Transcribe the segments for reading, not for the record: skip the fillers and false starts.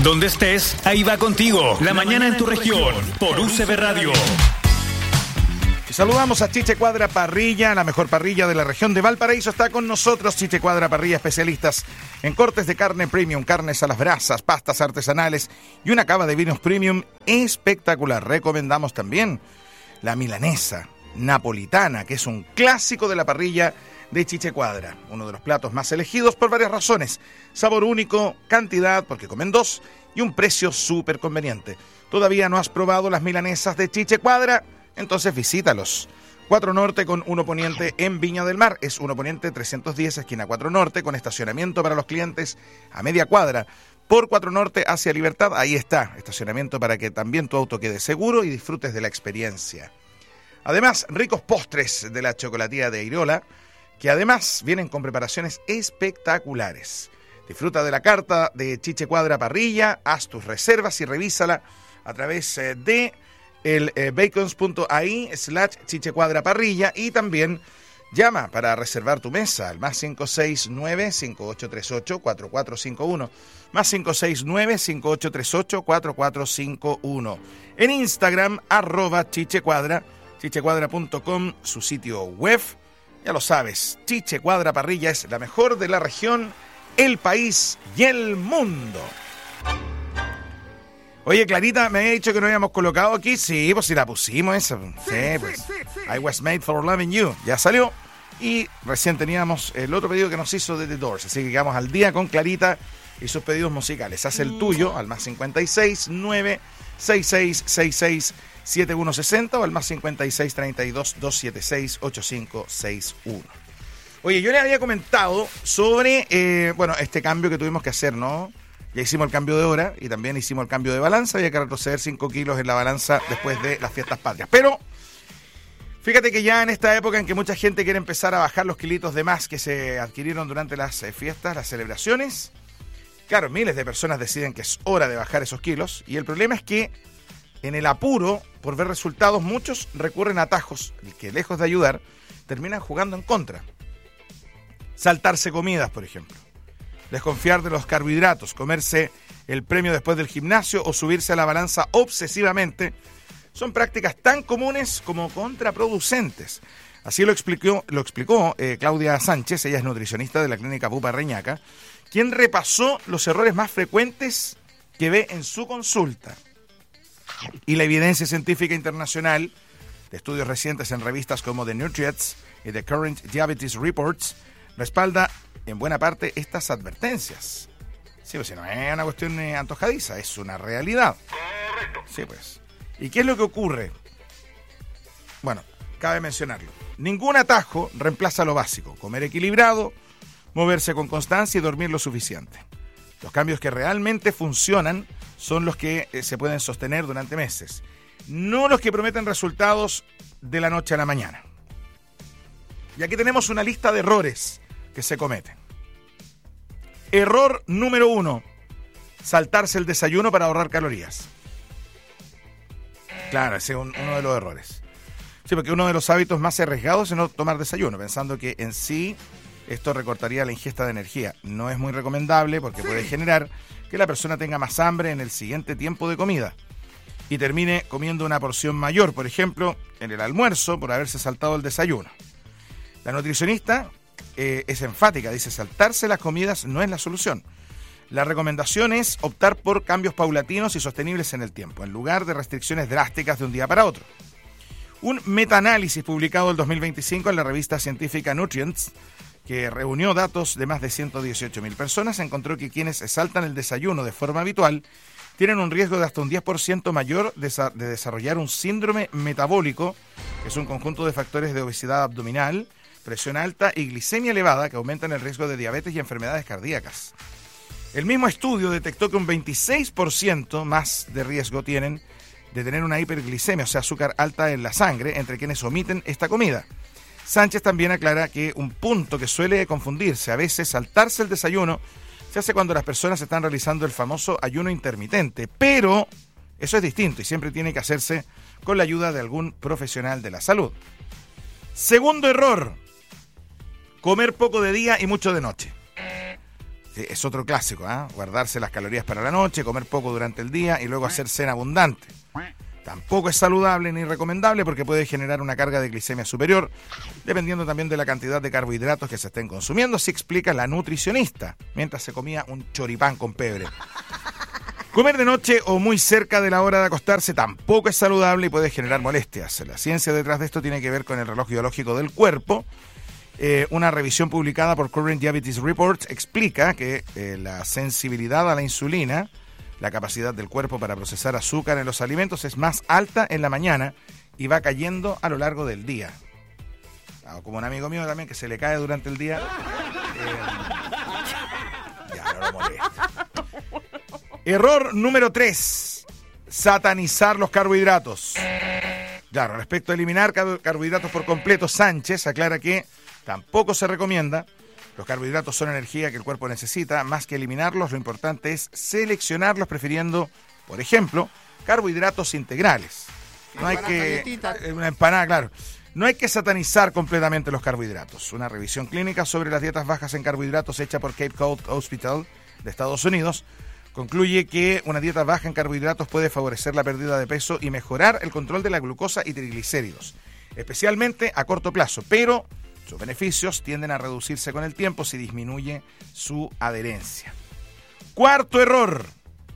Donde estés, ahí va contigo. La mañana en tu región, por UCB Radio. Saludamos a Chiche Cuadra Parrilla, la mejor parrilla de la región de Valparaíso. Está con nosotros Chiche Cuadra Parrilla, especialistas en cortes de carne premium, carnes a las brasas, pastas artesanales y una cava de vinos premium espectacular. Recomendamos también la milanesa napolitana, que es un clásico de la parrilla de Chiche Cuadra. Uno de los platos más elegidos por varias razones. Sabor único, cantidad, porque comen dos, y un precio súper conveniente. ¿Todavía no has probado las milanesas de Chiche Cuadra? Entonces visítalos. 4 Norte con 1 Poniente en Viña del Mar. Es 1 Poniente 310, esquina 4 Norte, con estacionamiento para los clientes a media cuadra. Por 4 Norte hacia Libertad, ahí está, estacionamiento para que también tu auto quede seguro y disfrutes de la experiencia. Además, ricos postres de la chocolatía de Airola, que además vienen con preparaciones espectaculares. Disfruta de la carta de Chiche Cuadra Parrilla, haz tus reservas y revísala a través de el bacons.ai/Chiche Cuadra Parrilla, y también llama para reservar tu mesa al más 569-5838-4451, más 569-5838-4451. En Instagram, @chichecuadra, chichecuadra.com, su sitio web. Ya lo sabes, Chiche Cuadra Parrilla es la mejor de la región, el país y el mundo. Oye, Clarita, me había dicho que no habíamos colocado aquí. Sí, pues si la pusimos esa. Sí, pues. I was made for loving you. Ya salió. Y recién teníamos el otro pedido que nos hizo de The Doors. Así que quedamos al día con Clarita y sus pedidos musicales. Haz el tuyo al más 569-6666-7160 o al más 5632-276-8561. Oye, yo le había comentado sobre, este cambio que tuvimos que hacer, ¿no? Ya hicimos el cambio de hora y también hicimos el cambio de balanza. Había que retroceder 5 kilos en la balanza después de las fiestas patrias. Pero fíjate que ya en esta época en que mucha gente quiere empezar a bajar los kilitos de más que se adquirieron durante las fiestas, las celebraciones, claro, miles de personas deciden que es hora de bajar esos kilos. Y el problema es que en el apuro por ver resultados, muchos recurren a atajos que, lejos de ayudar, terminan jugando en contra. Saltarse comidas, por ejemplo. Desconfiar de los carbohidratos, comerse el premio después del gimnasio o subirse a la balanza obsesivamente son prácticas tan comunes como contraproducentes. Así lo explicó Claudia Sánchez, ella es nutricionista de la clínica Pupa Reñaca, quien repasó los errores más frecuentes que ve en su consulta. Y la evidencia científica internacional de estudios recientes en revistas como The Nutrients y The Current Diabetes Reports respalda en buena parte estas advertencias. Sí, pues si no es una cuestión antojadiza, es una realidad. Correcto. Sí, pues. ¿Y qué es lo que ocurre? Bueno, cabe mencionarlo. Ningún atajo reemplaza lo básico. Comer equilibrado, moverse con constancia y dormir lo suficiente. Los cambios que realmente funcionan son los que se pueden sostener durante meses, no los que prometen resultados de la noche a la mañana. Y aquí tenemos una lista de errores que se cometen. Error número 1, saltarse el desayuno para ahorrar calorías. Claro, ese es uno de los errores. Sí, porque uno de los hábitos más arriesgados es no tomar desayuno, pensando que en sí esto recortaría la ingesta de energía. No es muy recomendable porque puede generar que la persona tenga más hambre en el siguiente tiempo de comida y termine comiendo una porción mayor, por ejemplo, en el almuerzo por haberse saltado el desayuno. La nutricionista es enfática, dice: saltarse las comidas no es la solución. La recomendación es optar por cambios paulatinos y sostenibles en el tiempo, en lugar de restricciones drásticas de un día para otro. Un metaanálisis publicado en 2025 en la revista científica Nutrients, que reunió datos de más de 118.000 personas, encontró que quienes saltan el desayuno de forma habitual tienen un riesgo de hasta un 10% mayor de desarrollar un síndrome metabólico, que es un conjunto de factores de obesidad abdominal, presión alta y glicemia elevada que aumentan el riesgo de diabetes y enfermedades cardíacas. El mismo estudio detectó que un 26% más de riesgo tienen de tener una hiperglicemia, o sea, azúcar alta en la sangre, entre quienes omiten esta comida. Sánchez también aclara que un punto que suele confundirse, a veces saltarse el desayuno, se hace cuando las personas están realizando el famoso ayuno intermitente, pero eso es distinto y siempre tiene que hacerse con la ayuda de algún profesional de la salud. Segundo error, comer poco de día y mucho de noche. Es otro clásico, guardarse las calorías para la noche, comer poco durante el día y luego hacer cena abundante. Tampoco es saludable ni recomendable porque puede generar una carga de glicemia superior, dependiendo también de la cantidad de carbohidratos que se estén consumiendo, así explica la nutricionista, mientras se comía un choripán con pebre. Comer de noche o muy cerca de la hora de acostarse tampoco es saludable y puede generar molestias. La ciencia detrás de esto tiene que ver con el reloj biológico del cuerpo. Una revisión publicada por Current Diabetes Reports explica que la sensibilidad a la insulina, la capacidad del cuerpo para procesar azúcar en los alimentos, es más alta en la mañana y va cayendo a lo largo del día. Como un amigo mío también que se le cae durante el día. Ya, no lo molesta. Error número 3. Satanizar los carbohidratos. Claro, respecto a eliminar carbohidratos por completo, Sánchez aclara que tampoco se recomienda. Los carbohidratos son energía que el cuerpo necesita. Más que eliminarlos, lo importante es seleccionarlos, prefiriendo, por ejemplo, carbohidratos integrales. No hay que... Una empanada, claro. No hay que satanizar completamente los carbohidratos. Una revisión clínica sobre las dietas bajas en carbohidratos hecha por Cape Cod Hospital de Estados Unidos concluye que una dieta baja en carbohidratos puede favorecer la pérdida de peso y mejorar el control de la glucosa y triglicéridos, especialmente a corto plazo, pero sus beneficios tienden a reducirse con el tiempo si disminuye su adherencia. Cuarto error.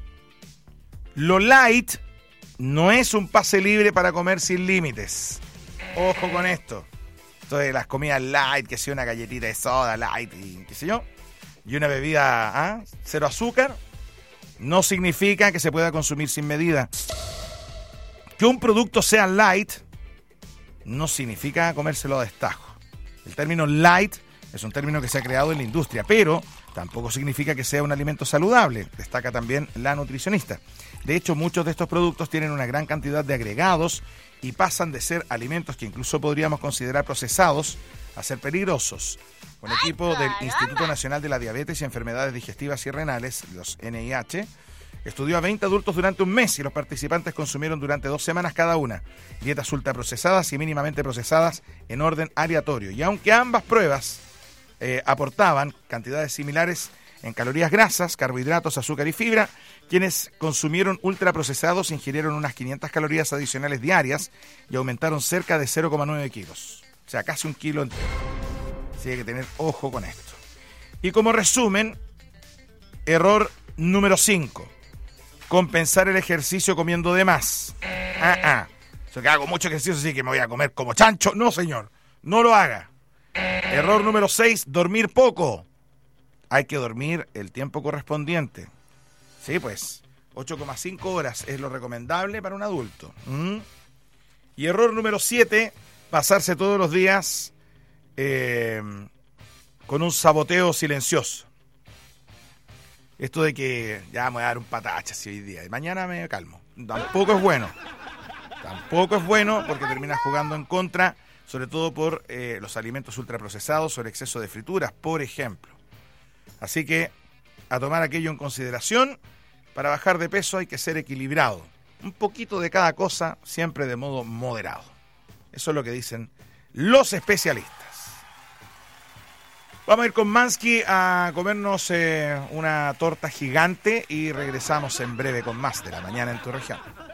Lo light no es un pase libre para comer sin límites. Ojo con esto. Esto de las comidas light, que sea una galletita de soda light y qué sé yo, y una bebida cero azúcar, no significa que se pueda consumir sin medida. Que un producto sea light no significa comérselo a destajo. El término light es un término que se ha creado en la industria, pero tampoco significa que sea un alimento saludable, destaca también la nutricionista. De hecho, muchos de estos productos tienen una gran cantidad de agregados y pasan de ser alimentos que incluso podríamos considerar procesados a ser peligrosos. Un equipo del Instituto Nacional de la Diabetes y Enfermedades Digestivas y Renales, los NIH, estudió a 20 adultos durante un mes y los participantes consumieron durante 2 semanas cada una dietas ultraprocesadas y mínimamente procesadas en orden aleatorio. Y aunque ambas pruebas aportaban cantidades similares en calorías grasas, carbohidratos, azúcar y fibra, quienes consumieron ultraprocesados ingirieron unas 500 calorías adicionales diarias y aumentaron cerca de 0,9 kilos. O sea, casi 1 kilo entero. Así que hay que tener ojo con esto. Y como resumen, error número 5. Compensar el ejercicio comiendo de más. Eso que hago mucho ejercicio, así que me voy a comer como chancho. No, señor. No lo haga. Error número 6. Dormir poco. Hay que dormir el tiempo correspondiente. Sí, pues. 8,5 horas es lo recomendable para un adulto. Y error número 7. Pasarse todos los días con un saboteo silencioso. Esto de que ya me voy a dar un patacha si hoy día y mañana me calmo. Tampoco es bueno. Tampoco es bueno porque termina jugando en contra, sobre todo por los alimentos ultraprocesados o el exceso de frituras, por ejemplo. Así que a tomar aquello en consideración. Para bajar de peso hay que ser equilibrado. Un poquito de cada cosa, siempre de modo moderado. Eso es lo que dicen los especialistas. Vamos a ir con Mansky a comernos una torta gigante y regresamos en breve con más de La Mañana en tu Región.